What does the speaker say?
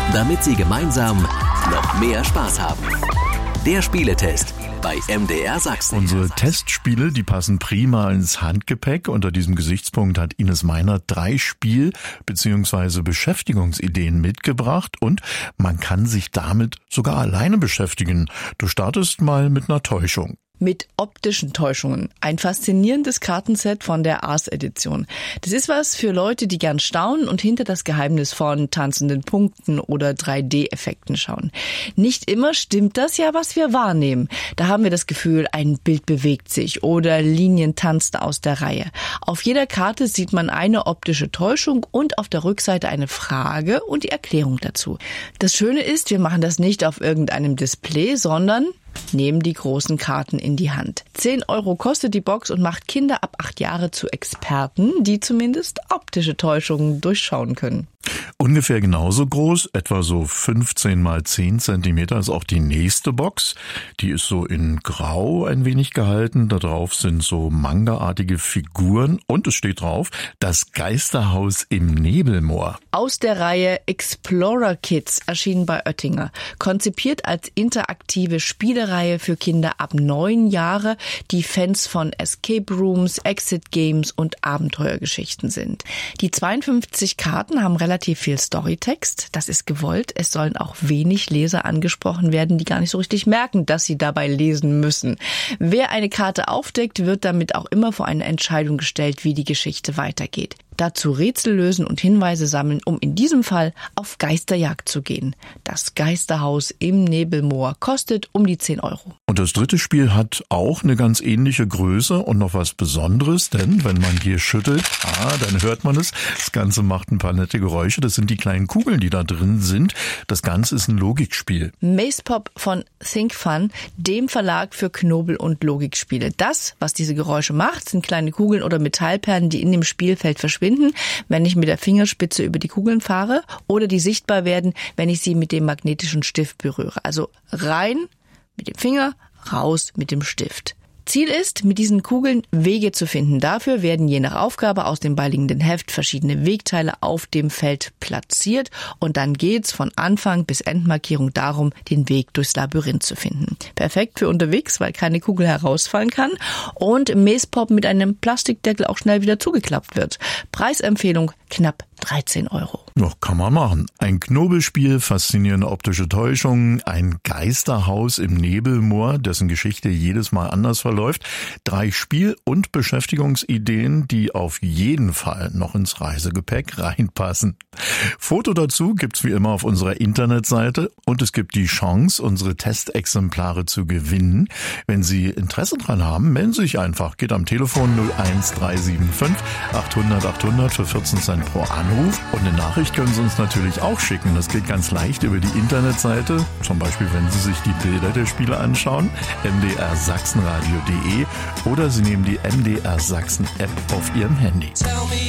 damit Sie gemeinsam noch mehr Spaß haben. Der Spieletest bei MDR Sachsen. Unsere Testspiele, die passen prima ins Handgepäck. Unter diesem Gesichtspunkt hat Ines Meiner 3 Spiel- bzw. Beschäftigungsideen mitgebracht und man kann sich damit sogar alleine beschäftigen. Du startest mal mit einer Täuschung. Mit optischen Täuschungen. Ein faszinierendes Kartenset von der Ars-Edition. Das ist was für Leute, die gern staunen und hinter das Geheimnis von tanzenden Punkten oder 3D-Effekten schauen. Nicht immer stimmt das ja, was wir wahrnehmen. Da haben wir das Gefühl, ein Bild bewegt sich oder Linien tanzen aus der Reihe. Auf jeder Karte sieht man eine optische Täuschung und auf der Rückseite eine Frage und die Erklärung dazu. Das Schöne ist, wir machen das nicht auf irgendeinem Display, sondern nehmen die großen Karten in die Hand. 10 € kostet die Box und macht Kinder ab 8 Jahre zu Experten, die zumindest optische Täuschungen durchschauen können. Ungefähr genauso groß, etwa so 15 mal 10 Zentimeter ist auch die nächste Box. Die ist so in Grau ein wenig gehalten. Da drauf sind so mangaartige Figuren und es steht drauf, das Geisterhaus im Nebelmoor. Aus der Reihe Explorer Kids, erschienen bei Oettinger. Konzipiert als interaktive Spielereihe für Kinder ab 9 Jahre, die Fans von Escape Rooms, Exit Games und Abenteuergeschichten sind. Die 52 Karten haben relativ viel Storytext. Das ist gewollt. Es sollen auch wenig Leser angesprochen werden, die gar nicht so richtig merken, dass sie dabei lesen müssen. Wer eine Karte aufdeckt, wird damit auch immer vor eine Entscheidung gestellt, wie die Geschichte weitergeht. Dazu Rätsel lösen und Hinweise sammeln, um in diesem Fall auf Geisterjagd zu gehen. Das Geisterhaus im Nebelmoor kostet um die 10 €. Und das dritte Spiel hat auch eine ganz ähnliche Größe und noch was Besonderes, denn wenn man hier schüttelt, dann hört man es. Das Ganze macht ein paar nette Geräusche. Das sind die kleinen Kugeln, die da drin sind. Das Ganze ist ein Logikspiel. Maze Pop von Think Fun, dem Verlag für Knobel- und Logikspiele. Das, was diese Geräusche macht, sind kleine Kugeln oder Metallperlen, die in dem Spielfeld verschwinden, wenn ich mit der Fingerspitze über die Kugeln fahre oder die sichtbar werden, wenn ich sie mit dem magnetischen Stift berühre. Also rein mit dem Finger, raus mit dem Stift. Ziel ist, mit diesen Kugeln Wege zu finden. Dafür werden je nach Aufgabe aus dem beiliegenden Heft verschiedene Wegteile auf dem Feld platziert und dann geht's von Anfang bis Endmarkierung darum, den Weg durchs Labyrinth zu finden. Perfekt für unterwegs, weil keine Kugel herausfallen kann und Maze Pop mit einem Plastikdeckel auch schnell wieder zugeklappt wird. Preisempfehlung knapp 13 €. Ja, kann man machen. Ein Knobelspiel, faszinierende optische Täuschungen, ein Geisterhaus im Nebelmoor, dessen Geschichte jedes Mal anders verläuft. 3 Spiel- und Beschäftigungsideen, die auf jeden Fall noch ins Reisegepäck reinpassen. Foto dazu gibt's wie immer auf unserer Internetseite und es gibt die Chance, unsere Testexemplare zu gewinnen. Wenn Sie Interesse dran haben, melden Sie sich einfach. Geht am Telefon 01375 800 800 für 14 Cent pro Anruf und eine Nachricht können Sie uns natürlich auch schicken. Das geht ganz leicht über die Internetseite, zum Beispiel wenn Sie sich die Bilder der Spiele anschauen, mdrsachsenradio.de oder Sie nehmen die MDR Sachsen App auf Ihrem Handy.